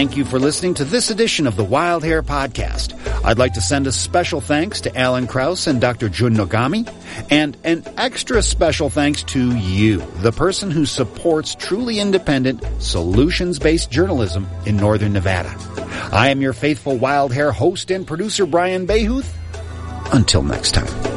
Thank you for listening to this edition of the Wild Hair Podcast. I'd like to send a special thanks to Alan Krauss and Dr. Jun Nogami, and an extra special thanks to you, the person who supports truly independent, solutions-based journalism in Northern Nevada. I am your faithful Wild Hair host and producer, Brian Bayhuth. Until next time.